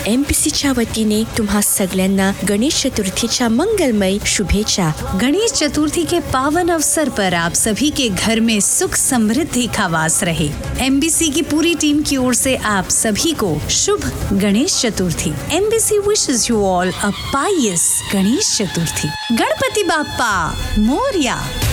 MBCच्या वतीने तुम्हा सगळ्यांना गणेश चतुर्थीच्या मंगलमय शुभेच्छा। गणेश चतुर्थी के पावन अवसर पर आप सभी के घर में सुख समृद्धि का वास रहे। MBC की पूरी टीम की ओर से आप सभी को शुभ Ganesh Chaturthi. MBC wishes you all a pious Ganesh Chaturthi. Ganpati Bappa Morya.